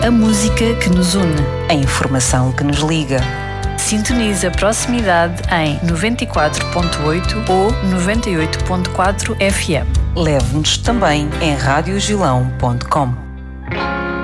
A música que nos une. A informação que nos liga. Sintoniza a proximidade em 94.8 ou 98.4 FM. Leve-nos também em radiogilão.com.